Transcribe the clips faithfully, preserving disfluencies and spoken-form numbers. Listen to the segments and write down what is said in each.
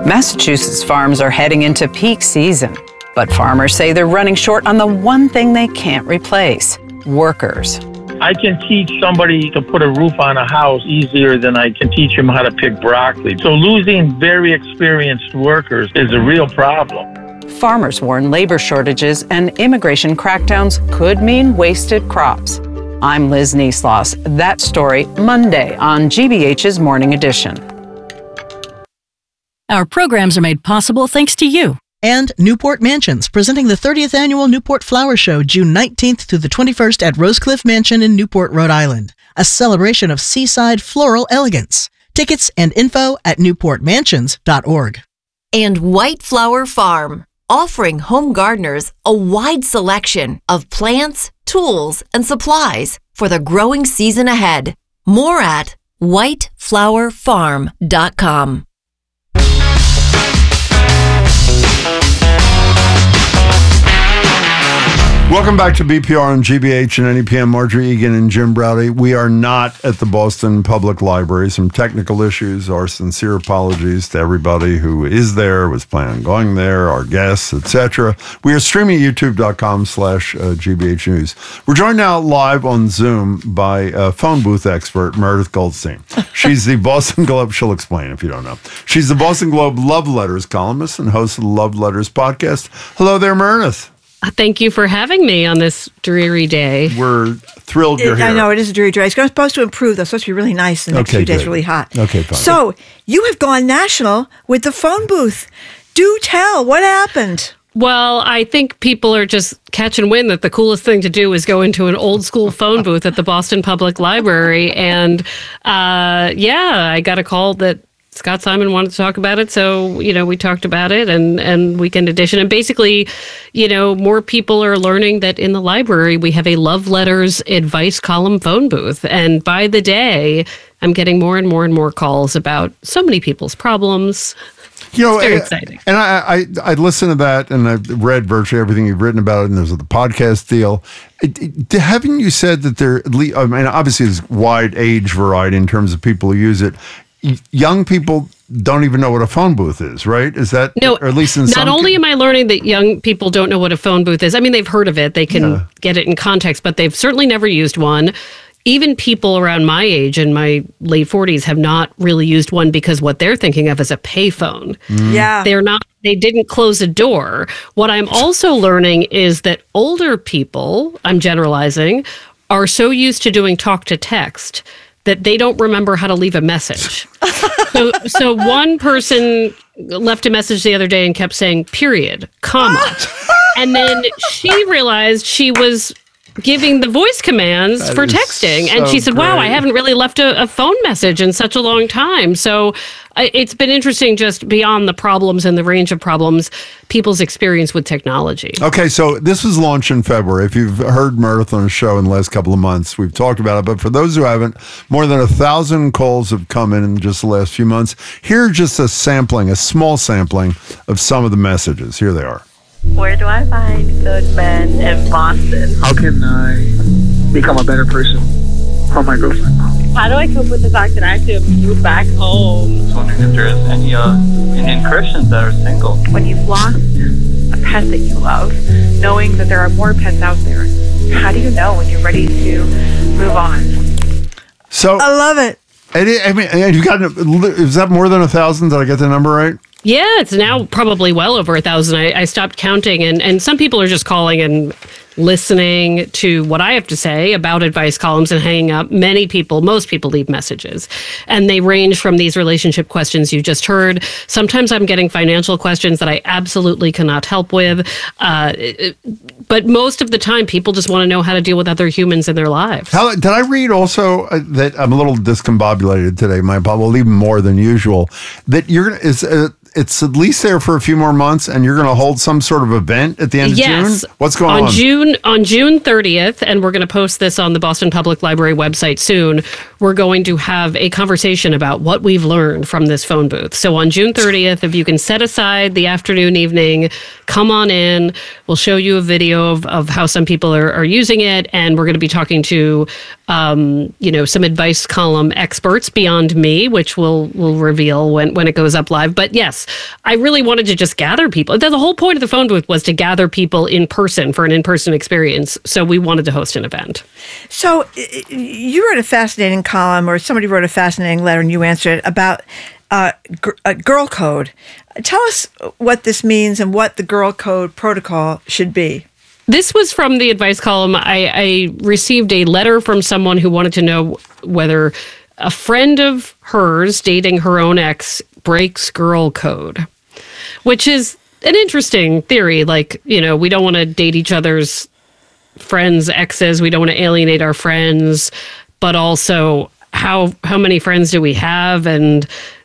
Massachusetts farms are heading into peak season, but farmers say they're running short on the one thing they can't replace: workers. I can teach somebody to put a roof on a house easier than I can teach them how to pick broccoli. So losing very experienced workers is a real problem. Farmers warn labor shortages and immigration crackdowns could mean wasted crops. I'm Liz Neesloss. That story Monday on G B H's Morning Edition. Our programs are made possible thanks to you. And Newport Mansions, presenting the thirtieth Annual Newport Flower Show, June nineteenth through the twenty-first at Rosecliff Mansion in Newport, Rhode Island. A celebration of seaside floral elegance. Tickets and info at newport mansions dot org. And White Flower Farm, offering home gardeners a wide selection of plants, tools, and supplies for the growing season ahead. More at white flower farm dot com. Welcome back to B P R on G B H and N E P M. Marjorie Egan and Jim Browdy. We are not at the Boston Public Library. Some technical issues. Our sincere apologies to everybody who is there, was planning on going there, our guests, et cetera. We are streaming at youtube.com slash GBH News. We're joined now live on Zoom by a phone booth expert, Meredith Goldstein. She's the Boston Globe. She'll explain if you don't know. She's the Boston Globe Love Letters columnist and host of the Love Letters podcast. Hello there, Meredith. Thank you for having me on this dreary day. We're thrilled you're it, here. I know, it is a dreary day. It's supposed to improve, though. It's supposed to be really nice the next okay, few days, good. really hot. Okay, fine. So, you have gone national with the phone booth. Do tell, what happened? Well, I think people are just catching wind that the coolest thing to do is go into an old school phone booth at the Boston Public Library. And uh, yeah, I got a call that Scott Simon wanted to talk about it. So, you know, we talked about it and, and Weekend Edition. And basically, you know, more people are learning that in the library, we have a Love Letters advice column phone booth. And by the day, I'm getting more and more and more calls about so many people's problems. You know, it's very and, exciting. And I, I, I listened to that and I've read virtually everything you've written about it. And there's the podcast deal. It, it, haven't you said that there, at least, I mean, obviously there's wide age variety in terms of people who use it. Young people don't even know what a phone booth is, right? Is that, no, or at least in not some only am I learning that young people don't know what a phone booth is. I mean, they've heard of it. They can yeah. get it in context, but they've certainly never used one. Even people around my age in my late forties have not really used one because what they're thinking of is a payphone. Mm. Yeah. They're not, they didn't close a door. What I'm also learning is that older people, I'm generalizing, are so used to doing talk to text that they don't remember how to leave a message. so, so one person left a message the other day and kept saying, period, comma. And then she realized she was giving the voice commands that for texting. So and she said, wow, great. I haven't really left a, a phone message in such a long time. So uh, it's been interesting just beyond the problems and the range of problems, people's experience with technology. Okay, so this was launched in February. If you've heard Meredith on a show in the last couple of months, we've talked about it. But for those who haven't, more than a thousand calls have come in in just the last few months. Here's just a sampling, a small sampling of some of the messages. Here they are. Where do I find good men in Boston? How can I become a better person for my girlfriend? How do I cope with the fact that I have to move back home? I was wondering if there's any uh, Indian Christians that are single. When you've lost a pet that you love, knowing that there are more pets out there, how do you know when you're ready to move on? So I love it. I mean, you got, is that more than a thousand? Did I get the number right? Yeah, it's now probably well over a thousand. I, I stopped counting, and, and some people are just calling and listening to what I have to say about advice columns and hanging up. Many people, most people leave messages, and they range from these relationship questions you just heard. Sometimes I'm getting financial questions that I absolutely cannot help with. Uh, but most of the time, people just want to know how to deal with other humans in their lives. How, did I read also uh, that I'm a little discombobulated today, my well, even more than usual, that you're going to, is uh, it's at least there for a few more months, and you're going to hold some sort of event at the end of yes. June? What's going on? on? June, on June thirtieth, and we're going to post this on the Boston Public Library website soon, we're going to have a conversation about what we've learned from this phone booth. So on June thirtieth, if you can set aside the afternoon, evening, come on in. We'll show you a video of, of how some people are, are using it, and we're going to be talking to um, you know, some advice column experts beyond me, which we'll, we'll reveal when, when it goes up live. But yes, I really wanted to just gather people. The, the whole point of the phone booth was to gather people in person for an in-person experience. So we wanted to host an event. So you wrote a fascinating column, or somebody wrote a fascinating letter, and you answered it about uh, g- a girl code. Tell us what this means and what the girl code protocol should be. This was from the advice column. I, I received a letter from someone who wanted to know whether a friend of hers dating her own ex breaks girl code, which is an interesting theory. Like, you know, we don't want to date each other's friends' exes. We don't want to alienate our friends, but also how how many friends do we have, and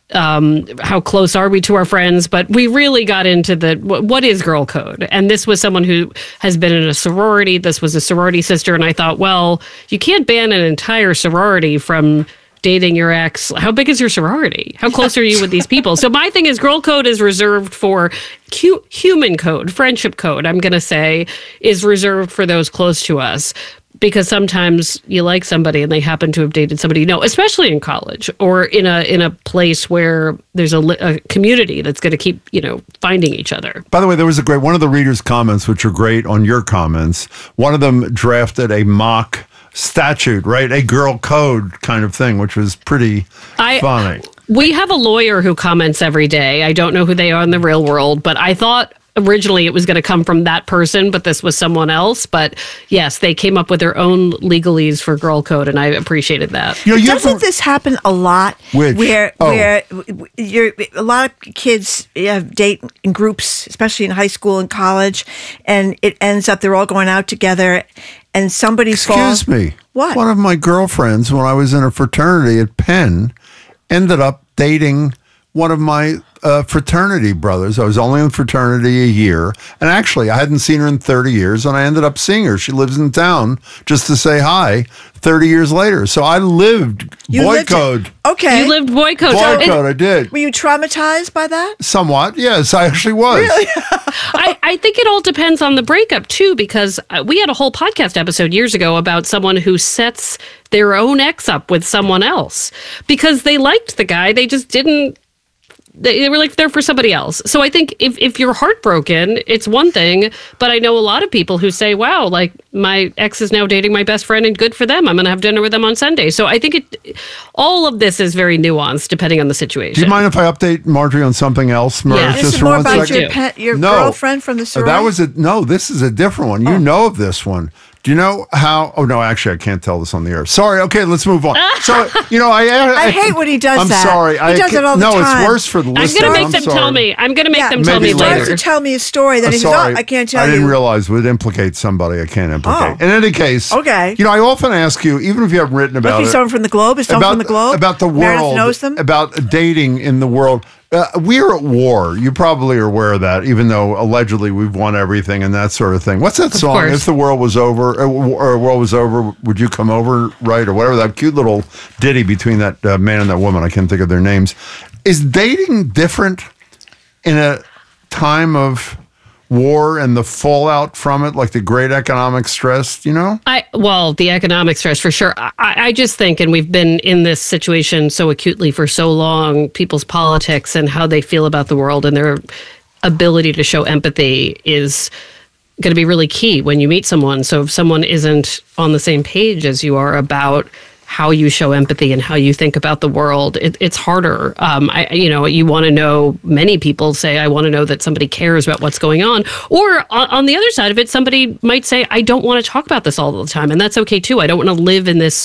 Um, how close are we to our friends? But we really got into the, what, what is girl code? And this was someone who has been in a sorority. This was a sorority sister. And I thought, well, you can't ban an entire sorority from dating your ex. How big is your sorority? How close are you with these people? So my thing is, girl code is reserved for cu- human code. Friendship code, I'm going to say, is reserved for those close to us. Because sometimes you like somebody and they happen to have dated somebody you know, especially in college or in a in a place where there's a, a community that's going to keep, you know, finding each other. By the way, there was a great, one of the readers' comments, which are great on your comments. One of them drafted a mock statute, right? A girl code kind of thing, which was pretty I, funny. We have a lawyer who comments every day. I don't know who they are in the real world, but I thought originally it was going to come from that person, but this was someone else. But yes, they came up with their own legalese for girl code, and I appreciated that. You know, you Doesn't this happen a lot? Which? Where Oh. where you're, a lot of kids have date in groups, especially in high school and college, and it ends up they're all going out together, and somebody Excuse falls. me. What? One of my girlfriends, when I was in a fraternity at Penn, ended up dating one of my uh, fraternity brothers. I was only in fraternity a year. And actually, I hadn't seen her in thirty years, and I ended up seeing her. She lives in town just to say hi thirty years later. So I lived You boy lived it. code. Okay. You lived boy code. Boy So- code, I did. Were you traumatized by that? Somewhat, yes, I actually was. Really? I, I think it all depends on the breakup, too, because uh, we had a whole podcast episode years ago about someone who sets their own ex up with someone else because they liked the guy. They just didn't. They, they were like there for somebody else. So I think if, if you're heartbroken, it's one thing. But I know a lot of people who say, wow, like my ex is now dating my best friend and good for them. I'm going to have dinner with them on Sunday. So I think it, all of this is very nuanced depending on the situation. Do you mind if I update Marjorie on something else, Murph, Yeah. This just is for more one about second? your, pet, your No. girlfriend from the sorority? That was a no. This is a different one. You know of this one. Do you know how? Oh no, actually, I can't tell this on the air. Sorry. Okay, let's move on. So you know, I I, I hate when he does I'm that. sorry. He I does it all the no, time. it's worse for the I'm listeners. going to make I'm them sorry. tell me. I'm going to make Yeah, them tell maybe me He later. tries later. to tell me a story that I'm he says, sorry. oh, I can't tell I you. didn't realize it would implicate somebody I can't implicate. Oh. In any case, Okay. You know, I often ask you, even if you haven't written Must about be it, someone from the globe. Is someone about from the globe? about the Meredith world, knows them? about dating in the world. Uh, we're at war. You probably are aware of that, even though allegedly we've won everything and that sort of thing. What's that song? course. If the world was over, uh, or world was over, would you come over, right, or whatever? That cute little ditty between that uh, man and that woman. I can't think of their names. Is dating different in a time of war and the fallout from it, like the great economic stress? You know. I well, the economic stress for sure. I, I just think, and we've been in this situation so acutely for so long, people's politics and how they feel about the world and their ability to show empathy is going to be really key when you meet someone. So if someone isn't on the same page as you are about how you show empathy and how you think about the world, it, it's harder. Um, I, you know, you want to know, many people say, I want to know that somebody cares about what's going on. Or on, on the other side of it, somebody might say, I don't want to talk about this all the time. And that's okay too. I don't want to live in this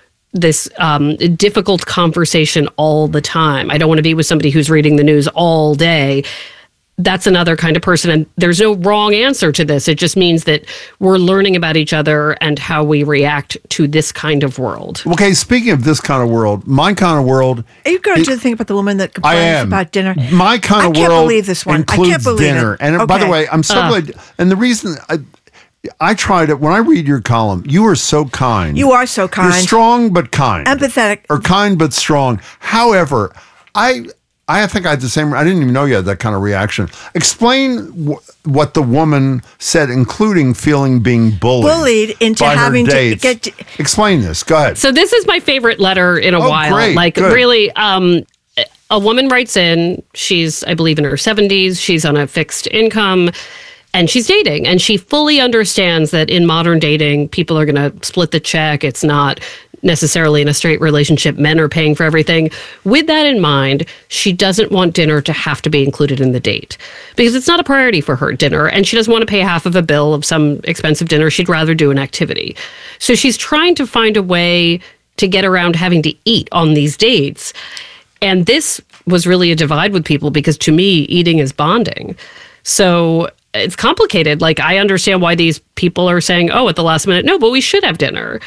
this um, difficult conversation all the time. I don't want to be with somebody who's reading the news all day. That's another kind of person. And there's no wrong answer to this. It just means that we're learning about each other and how we react to this kind of world. Okay, speaking of this kind of world, my kind of world. Are you going it- to think about the woman that I complains am. about dinner? My kind of I can't world believe this one. I includes can't believe dinner. it. And by the Okay. way, I'm so Uh. glad. And the reason I, I tried it when I read your column, you are so kind. You are so kind. You're strong but kind. Empathetic. Or kind but strong. However, I I think I had the same. I didn't even know you had that kind of reaction. Explain wh- what the woman said, including feeling being bullied. Bullied into by her having to dates. get to- Explain this. Go ahead. So this is my favorite letter in a Oh, while. great. Like Good. really, um, a woman writes in, she's, I believe, in her seventies, she's on a fixed income, and she's dating. And she fully understands that in modern dating, people are going to split the check. It's not necessarily in a straight relationship. Men are paying for everything. With that in mind, she doesn't want dinner to have to be included in the date because it's not a priority for her, dinner, and she doesn't want to pay half of a bill of some expensive dinner. She'd rather do an activity. So she's trying to find a way to get around having to eat on these dates. And this was really a divide with people because to me, eating is bonding. So it's complicated. Like, I understand why these people are saying, oh, at the last minute, no, but we should have dinner.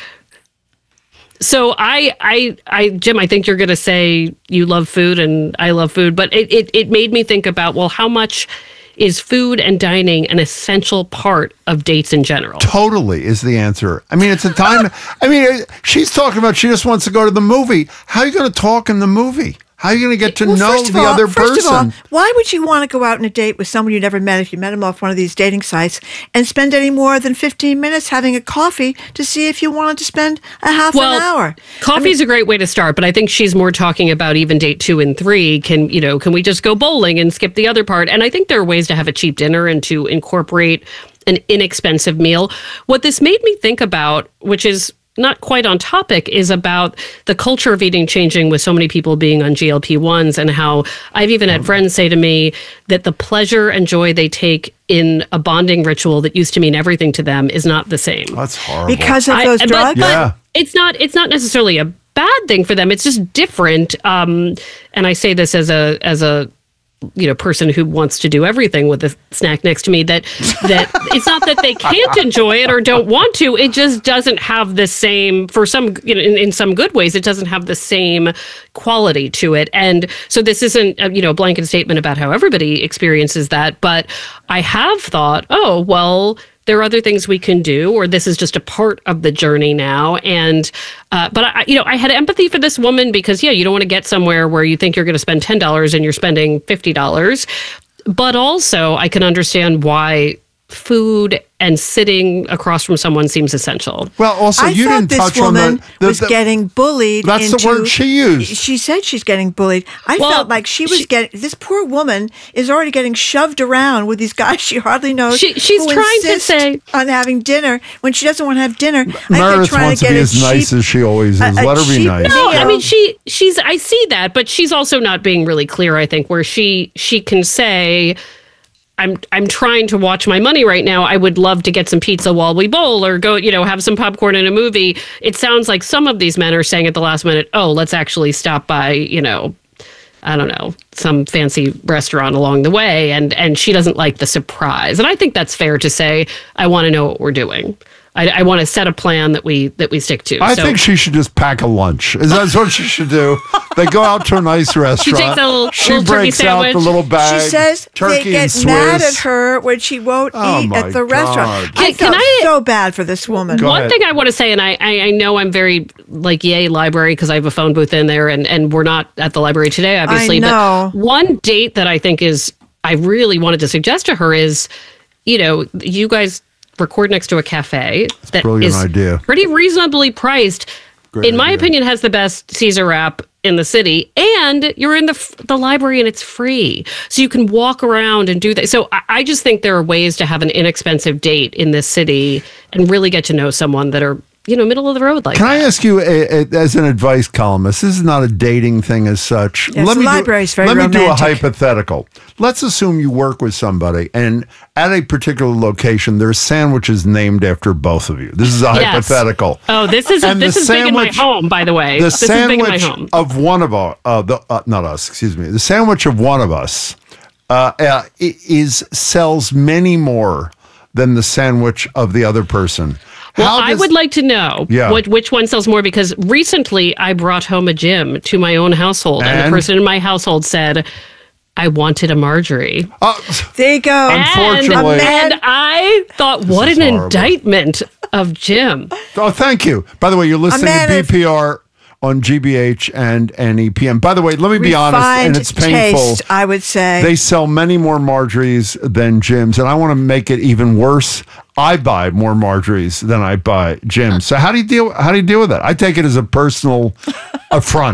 So I, I, I, Jim, I think you're going to say you love food and I love food, but it, it, it made me think about, well, how much is food and dining an essential part of dates in general? Totally is the answer. I mean, it's a time. I mean, she's talking about she just wants to go to the movie. How are you going to talk in the movie? How are you going to get to well, know the all, other first person? Of all, why would you want to go out on a date with someone you never met if you met them off one of these dating sites and spend any more than fifteen minutes having a coffee to see if you wanted to spend a half well, an hour? Coffee's I mean, a great way to start, but I think she's more talking about even date two and three. Can, you know, can we just go bowling and skip the other part? And I think there are ways to have a cheap dinner and to incorporate an inexpensive meal. What this made me think about, which is not quite on topic, is about the culture of eating changing with so many people being on G L P ones, and how I've even had friends say to me that the pleasure and joy they take in a bonding ritual that used to mean everything to them is not the same. That's horrible. Because of those I, drugs? But, yeah. but it's not, it's not necessarily a bad thing for them. It's just different. Um, and I say this as a, as a, you know, person who wants to do everything with a snack next to me, that that it's not that they can't enjoy it or don't want to. It just doesn't have the same, for some, you know, in, in some good ways, it doesn't have the same quality to it. And so this isn't a, you know, a blanket statement about how everybody experiences that, but I have thought, oh, well, there are other things we can do, or this is just a part of the journey now. And, uh, but I, you know, I had empathy for this woman because, yeah, you don't want to get somewhere where you think you're going to spend ten dollars and you're spending fifty dollars. But also I can understand why food and sitting across from someone seems essential. Well, also, I you thought didn't this touch on woman the, the, was the, getting bullied. That's into, the word she used. She said she's getting bullied. I well, felt like she was she, getting, this poor woman is already getting shoved around with these guys she hardly knows. She, she's who trying to insist say on having dinner when she doesn't want to have dinner. Meredith wants to, to be as cheap, nice as she always is. A, a Let her be nice. No, I mean, she she's, I see that, but she's also not being really clear, I think, where she she can say, I'm I'm trying to watch my money right now. I would love to get some pizza while we bowl or go, you know, have some popcorn in a movie. It sounds like some of these men are saying at the last minute, oh, let's actually stop by, you know, I don't know, some fancy restaurant along the way. And, and she doesn't like the surprise. And I think that's fair to say, I want to know what we're doing. I, I want to set a plan that we that we stick to. I so, think she should just pack a lunch. Is that what she should do? They go out to a nice restaurant. She takes a little, she little breaks turkey out sandwich. the little bag. She says turkey they get and Swiss. mad at her when she won't Oh eat my at the God. restaurant. Can- I felt can I- so bad for this woman. Go One ahead. thing I want to say, and I, I, I know I'm very like, yay, library, because I have a phone booth in there, and, and we're not at the library today, obviously. I know. But one date that I think is, I really wanted to suggest to her is, you know, you guys record next to a cafe that brilliant is idea. pretty reasonably priced. Great in my idea. opinion, has the best Caesar wrap in the city, and you're in the f- the library and it's free, so you can walk around and do that. So I, I just think there are ways to have an inexpensive date in this city and really get to know someone that are, you know, middle of the road like Can that. I ask you, a, a, as an advice columnist, this is not a dating thing as such. Yes, the do, library's very Let me do a romantic. hypothetical. Let's assume you work with somebody, and at a particular location, there's sandwiches named after both of you. This is a Yes. hypothetical. Oh, this is And this the is big in my sandwich- home, by the way. The this is big in my sandwich home. of one of our, uh, the, uh, not us, excuse me, the sandwich of one of us uh, uh, i- is sells many more than the sandwich of the other person. Well, How I does- would like to know Yeah. what, which one sells more, because recently I brought home a Jim to my own household, and, And? the person in my household said, I wanted a Marjorie. Uh, There you go. Unfortunately- And, and I thought, what is an horrible. indictment of Jim. Oh, thank you. By the way, you're listening man to of- B P R on G B H and N E P M. By the way, let me be honest, and Refined it's painful. taste, I would say. They sell many more Marjories than Jims, and I want to make it even worse. I buy more Marjories than I buy Jims. So how do you deal? How do you deal with that? I take it as a personal affront.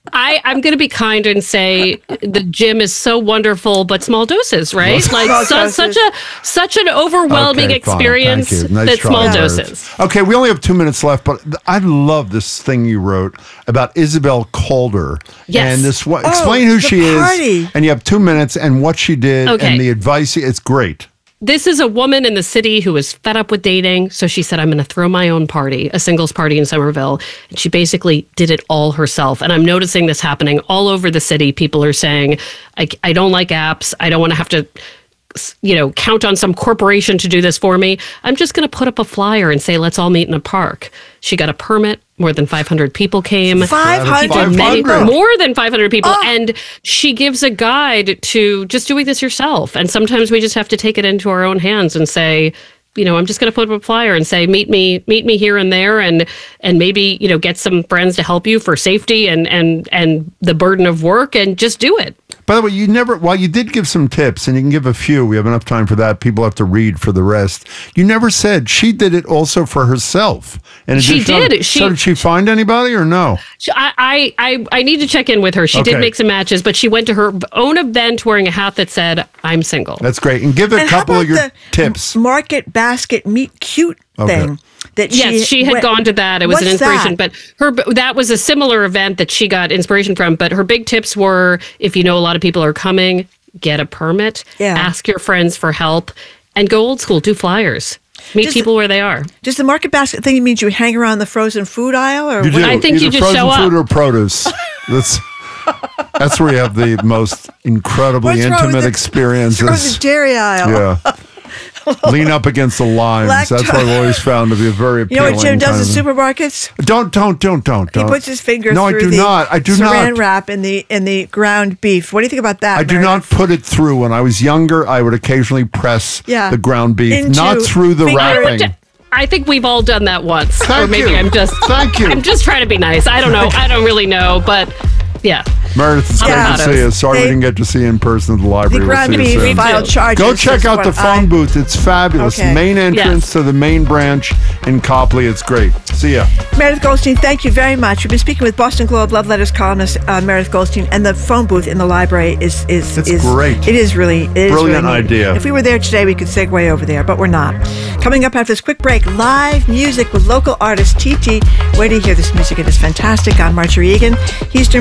I, I'm going to be kind and say the gym is so wonderful, but small doses, right? Small Like so, doses. such a such an overwhelming Okay, fine. experience Thank you. Nice that try, small Meredith. doses. Okay, we only have two minutes left, but th- I love this thing you wrote about Isabel Calder. Yes. And this one, Oh, explain who the she party. is. And you have two minutes and what she did Okay. and the advice. It's great. This is a woman in the city who was fed up with dating. So she said, I'm going to throw my own party, a singles party in Somerville. And she basically did it all herself. And I'm noticing this happening all over the city. People are saying, I, I don't like apps. I don't want to have to, you know, count on some corporation to do this for me. I'm just going to put up a flyer and say, let's all meet in a park. She got a permit. More than five hundred people came. five hundred Many, people. more than five hundred people. Oh. And she gives a guide to just doing this yourself. And sometimes we just have to take it into our own hands and say, you know, I'm just going to put up a flyer and say, meet me, meet me here and there, and and maybe, you know, get some friends to help you for safety and and and the burden of work, and just do it. By the way, you never, while you did give some tips, and you can give a few, we have enough time for that. People have to read for the rest. You never said she did it also for herself. And She did. She- so did she find anybody or no? She- I, I I I need to check in with her. She Okay. did make some matches, but she went to her own event wearing a hat that said, "I'm single." That's great. And give a And how couple of about your the tips. Market basket meet cute Okay. thing that Yes, she had went- gone to that. It was an What's inspiration, that? but her that was a similar event that she got inspiration from. But her big tips were: if you know a lot of people are coming, get a permit, Yeah. ask your friends for help, and go old school. Do flyers. Meet Just- people where they are. Does the market basket thing mean you hang around the frozen food aisle, or You what? do. I think Either you just frozen show up. food or produce. That's that's where you have the most incredibly What's wrong with intimate the experiences. frozen dairy aisle? Yeah. Lean up against the limes. Lactose. That's what I've always found to be a very You appealing. know what Jim does kind in of- supermarkets? Don't, don't, don't, don't, He don't. puts his finger No, I through do the not. I do saran not. wrap in the in the ground beef. What do you think about that? I do Meredith? not put it through. When I was younger, I would occasionally press Yeah. the ground beef, Into not through the finger- wrapping. I think we've all done that once, or Thank maybe you. I'm just Thank you. I'm just trying to be nice. I don't know. I don't really know, but yeah. Meredith, it's great Yeah. to see you. Sorry They- we didn't get to see you in person at the The library. We'll ground see you beef soon. filed charges. Go check is out what the phone I- booth. It's fabulous. Okay. Main entrance Yes. to the main branch in Copley. It's great. See ya. Meredith Goldstein, thank you very much. We've been speaking with Boston Globe Love Letters columnist uh, Meredith Goldstein, and the phone booth in the library is is It's is great. It is really it is Brilliant really neat. idea. If we were there today, we could segue over there, but we're not. Coming up after this quick break, live music with local artist T T. Where do you hear this music? It is fantastic. I'm Marjorie Egan. Houston